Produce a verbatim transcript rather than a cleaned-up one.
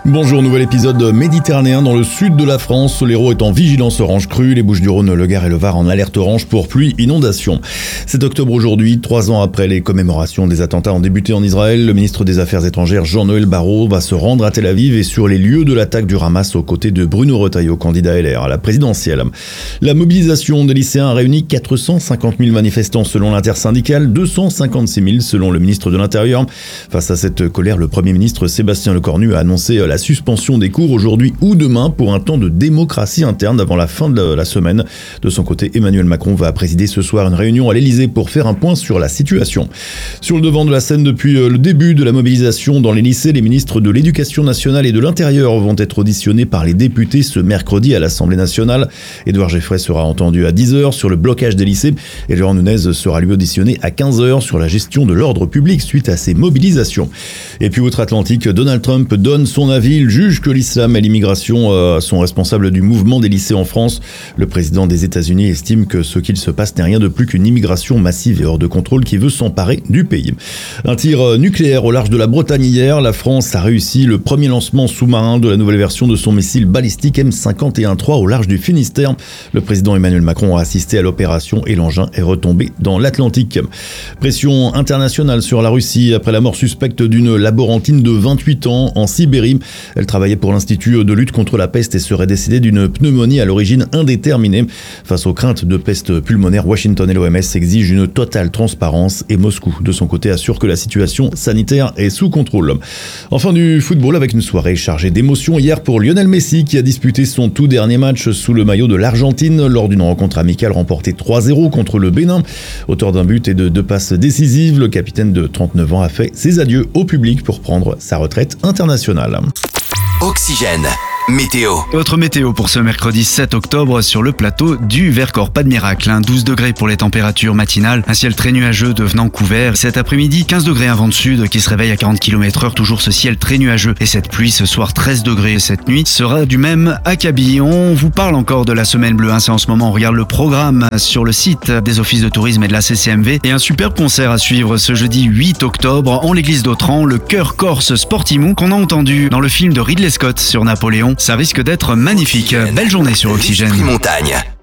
Bonjour, nouvel épisode méditerranéen dans le sud de la France. L'Hérault est en vigilance orange crue, les Bouches-du-Rhône, le Gard et le Var en alerte orange pour pluie inondation. sept octobre aujourd'hui, trois ans après les commémorations des attentats ont débuté en Israël, le ministre des Affaires étrangères Jean-Noël Barrot va se rendre à Tel Aviv et sur les lieux de l'attaque du Hamas aux côtés de Bruno Retailleau, candidat L R à la présidentielle. La mobilisation des lycéens a réuni quatre cent cinquante mille manifestants selon l'intersyndicale, deux cent cinquante-six mille selon le ministre de l'Intérieur. Face à cette colère, le Premier ministre Sébastien Lecornu a annoncé la suspension des cours aujourd'hui ou demain pour un temps de démocratie interne avant la fin de la semaine. De son côté, Emmanuel Macron va présider ce soir une réunion à l'Elysée pour faire un point sur la situation. Sur le devant de la scène depuis le début de la mobilisation dans les lycées, les ministres de l'Éducation nationale et de l'Intérieur vont être auditionnés par les députés ce mercredi à l'Assemblée nationale. Édouard Geoffrey sera entendu à dix heures sur le blocage des lycées et Laurent Nunez sera lui auditionné à quinze heures sur la gestion de l'ordre public suite à ces mobilisations. Et puis outre-Atlantique, Donald Trump donne son avis. Il juge que l'islam et l'immigration euh, sont responsables du mouvement des lycées en France. Le président des États-Unis estime que ce qu'il se passe n'est rien de plus qu'une immigration massive et hors de contrôle qui veut s'emparer du pays. Un tir nucléaire au large de la Bretagne hier. La France a réussi le premier lancement sous-marin de la nouvelle version de son missile balistique M cinquante et un trois au large du Finistère. Le président Emmanuel Macron a assisté à l'opération et l'engin est retombé dans l'Atlantique. Pression internationale sur la Russie après la mort suspecte d'une laborantine de vingt-huit ans en Sibérie. Elle travaillait pour l'Institut de lutte contre la peste et serait décédée d'une pneumonie à l'origine indéterminée. Face aux craintes de peste pulmonaire, Washington et l'O M S exigent une totale transparence et Moscou, de son côté, assure que la situation sanitaire est sous contrôle. Enfin du football avec une soirée chargée d'émotions hier pour Lionel Messi qui a disputé son tout dernier match sous le maillot de l'Argentine lors d'une rencontre amicale remportée trois zéro contre le Bénin. Auteur d'un but et de deux passes décisives, le capitaine de trente-neuf ans a fait ses adieux au public pour prendre sa retraite internationale. Oxygène. Météo. Autre météo pour ce mercredi sept octobre sur le plateau du Vercors. Pas de miracle, hein. douze degrés pour les températures matinales, un ciel très nuageux devenant couvert. Cet après-midi, quinze degrés, un vent de sud qui se réveille à quarante kilomètres heure, toujours ce ciel très nuageux. Et cette pluie ce soir, treize degrés. Cette nuit sera du même acabit. On vous parle encore de la semaine bleue, hein. C'est en ce moment, on regarde le programme sur le site des offices de tourisme et de la C C M V. Et un superbe concert à suivre ce jeudi huit octobre en l'église d'Autran, le chœur corse Sportimou qu'on a entendu dans le film de Ridley Scott sur Napoléon. Ça risque d'être magnifique. Belle journée sur Oxygène. L'Esprit Montagne.